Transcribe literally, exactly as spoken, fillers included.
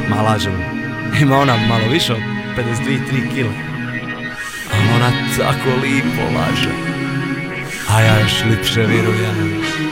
Ma lažem, ima ona malo više od pedeset dvije tri kile. Ali ona tako lipo laže, a ja još lipše virujem.